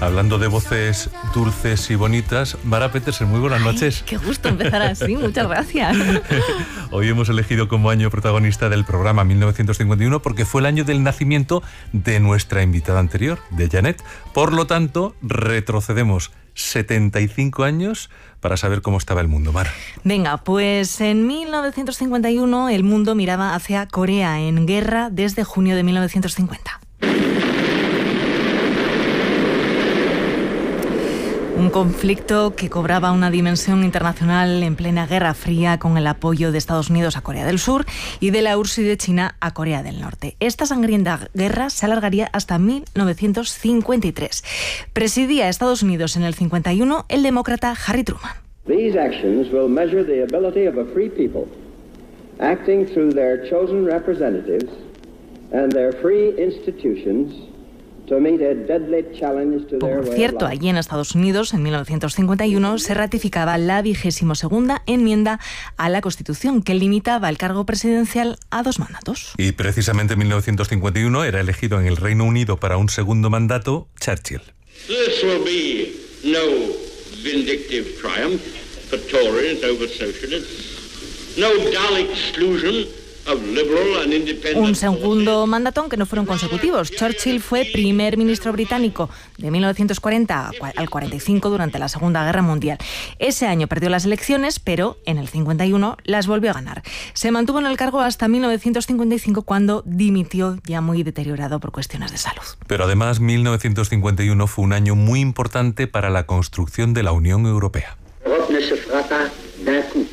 Hablando de voces dulces y bonitas, Mara Petersen, muy buenas noches. Qué gusto empezar así, muchas gracias. Hoy hemos elegido como año protagonista del programa 1951 porque fue el año del nacimiento de nuestra invitada anterior, de Janet. Por lo tanto, retrocedemos 75 años para saber cómo estaba el mundo, Mara. Venga, pues en 1951 el mundo miraba hacia Corea en guerra desde junio de 1950. Un conflicto que cobraba una dimensión internacional en plena Guerra Fría con el apoyo de Estados Unidos a Corea del Sur y de la URSS y de China a Corea del Norte. Esta sangrienta guerra se alargaría hasta 1953. Presidía Estados Unidos en el 51 el demócrata Harry Truman. These actions will measure the ability of a free people, acting through their chosen representatives and their free institutions, to meet a deadly challenge to their way of life. Por cierto, allí en Estados Unidos, en 1951, se ratificaba la 22ª enmienda a la Constitución, que limitaba el cargo presidencial a 2 mandatos. Y precisamente en 1951 era elegido en el Reino Unido para un segundo mandato Churchill. This will be no vindictive triumph for Tories over socialists, no dull exclusion of liberal and independent. Un segundo mandato, aunque no fueron consecutivos. Churchill fue primer ministro británico de 1940 al 45 durante la Segunda Guerra Mundial. Ese año perdió las elecciones, pero en el 51 las volvió a ganar. Se mantuvo en el cargo hasta 1955, cuando dimitió ya muy deteriorado por cuestiones de salud. Pero además 1951 fue un año muy importante para la construcción de la Unión Europea. L'Europe ne se fera pas d'un coup,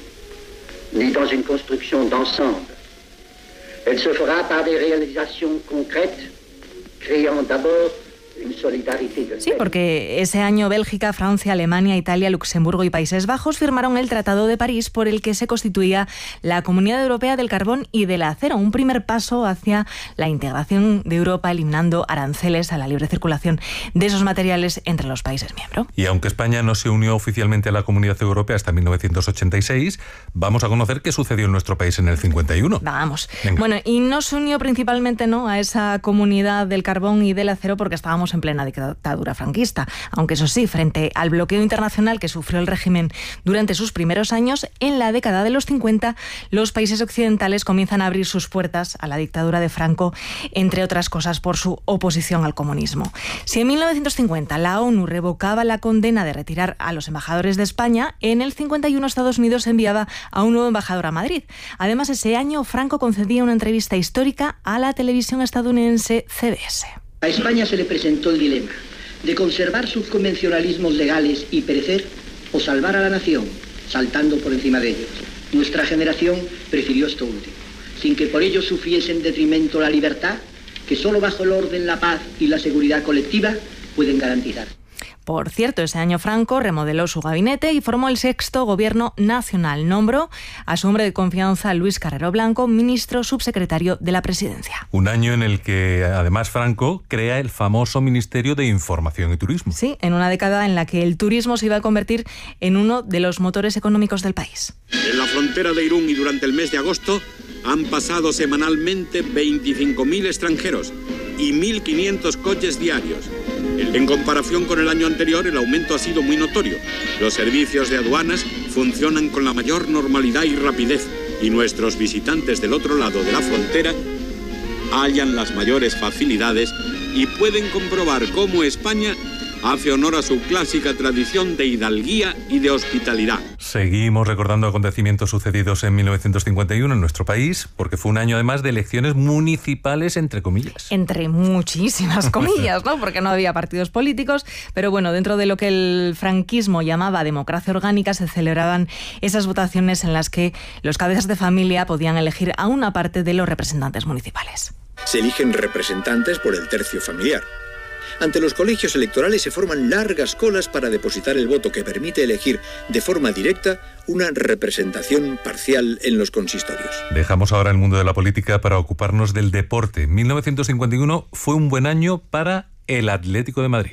ni dans une construction d'ensemble. Elle se fera par des réalisations concrètes, créant d'abord une solidarité de Sí, porque ese año Bélgica, Francia, Alemania, Italia, Luxemburgo y Países Bajos firmaron el Tratado de París, por el que se constituía la Comunidad Europea del Carbón y del Acero, un primer paso hacia la integración de Europa, eliminando aranceles a la libre circulación de esos materiales entre los países miembros. Y aunque España no se unió oficialmente a la Comunidad Europea hasta 1986, vamos a conocer qué sucedió en nuestro país en el 51. Vamos. Venga. Bueno, y no se unió principalmente a esa Comunidad del Carbón y del Acero porque estábamos en plena dictadura franquista, aunque eso sí, frente al bloqueo internacional que sufrió el régimen durante sus primeros años, en la década de los 50, los países occidentales comienzan a abrir sus puertas a la dictadura de Franco, entre otras cosas por su oposición al comunismo. Si en 1950 la ONU revocaba la condena de retirar a los embajadores de España, en el 51 Estados Unidos enviaba a un nuevo embajador a Madrid. Además, ese año Franco concedía una entrevista histórica a la televisión estadounidense CBS. A España se le presentó el dilema de conservar sus convencionalismos legales y perecer, o salvar a la nación, saltando por encima de ellos. Nuestra generación prefirió esto último, sin que por ello sufriese en detrimento la libertad, que solo bajo el orden, la paz y la seguridad colectiva pueden garantizar. Por cierto, ese año Franco remodeló su gabinete y formó el 6º Gobierno Nacional. Nombró a su hombre de confianza, Luis Carrero Blanco, ministro subsecretario de la Presidencia. Un año en el que, además, Franco crea el famoso Ministerio de Información y Turismo. Sí, en una década en la que el turismo se iba a convertir en uno de los motores económicos del país. En la frontera de Irún y durante el mes de agosto han pasado semanalmente 25.000 extranjeros y 1.500 coches diarios. En comparación con el año anterior, el aumento ha sido muy notorio. Los servicios de aduanas funcionan con la mayor normalidad y rapidez, y nuestros visitantes del otro lado de la frontera hallan las mayores facilidades y pueden comprobar cómo España hace honor a su clásica tradición de hidalguía y de hospitalidad. Seguimos recordando acontecimientos sucedidos en 1951 en nuestro país, porque fue un año además de elecciones municipales, entre comillas. Entre muchísimas comillas, ¿no? Porque no había partidos políticos, pero bueno, dentro de lo que el franquismo llamaba democracia orgánica, se celebraban esas votaciones en las que los cabezas de familia podían elegir a una parte de los representantes municipales. Se eligen representantes por el tercio familiar. Ante los colegios electorales se forman largas colas para depositar el voto que permite elegir de forma directa una representación parcial en los consistorios. Dejamos ahora el mundo de la política para ocuparnos del deporte. 1951 fue un buen año para el Atlético de Madrid.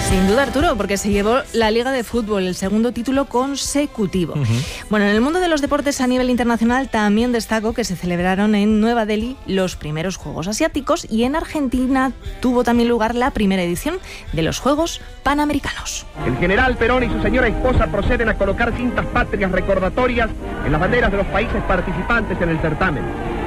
Sin duda, Arturo, porque se llevó la Liga de Fútbol, el segundo título consecutivo. Bueno, en el mundo de los deportes a nivel internacional también destaco que se celebraron en Nueva Delhi los primeros Juegos Asiáticos y en Argentina tuvo también lugar la primera edición de los Juegos Panamericanos. El general Perón y su señora esposa proceden a colocar cintas patrias recordatorias en las banderas de los países participantes en el certamen.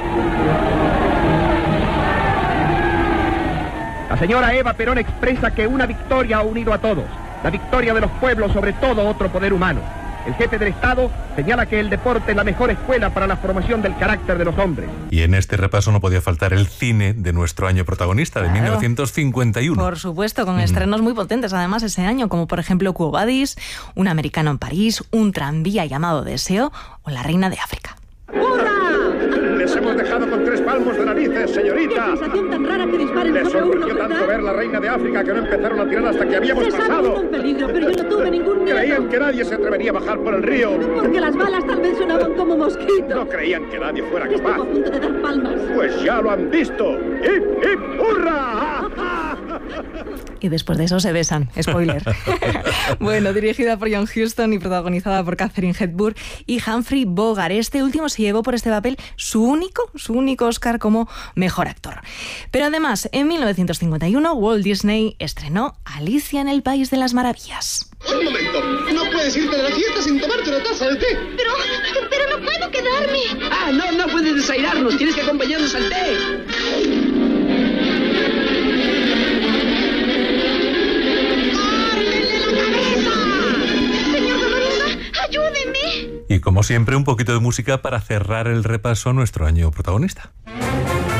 La señora Eva Perón expresa que una victoria ha unido a todos, la victoria de los pueblos sobre todo otro poder humano. El jefe del Estado señala que el deporte es la mejor escuela para la formación del carácter de los hombres. Y en este repaso no podía faltar el cine de nuestro año protagonista, de 1951. Por supuesto, con estrenos muy potentes además ese año, como por ejemplo Quo Vadis, Un americano en París, Un tranvía llamado Deseo o La reina de África. ¡Hurra! Les hemos dejado con 3 palmos de narices, señorita. ¡Qué sensación tan rara que disparen Les sobre uno, sorprendió tanto ¿verdad? ver la reina de África que no empezaron a tirar hasta que habíamos Se sabe pasado. un peligro, pero yo no tuve ningún miedo. Creían que nadie se atrevería a bajar por el río. Porque las balas tal vez sonaban como mosquitos. No creían que nadie fuera Estuvo capaz. a punto de dar palmas. Pues ya lo han visto. ¡Hip, hip, hurra! Y después de eso se besan, spoiler. Bueno, dirigida por John Huston y protagonizada por Katharine Hepburn y Humphrey Bogart. Este último se llevó por este papel su único Oscar como mejor actor. Pero además, en 1951, Walt Disney estrenó Alicia en el País de las Maravillas. Un momento, no puedes irte de la fiesta sin tomarte una taza de té. Pero no puedo quedarme. Ah, no puedes desairarnos, tienes que acompañarnos al té. ¡Ayúdeme! Y como siempre, un poquito de música para cerrar el repaso a nuestro año protagonista.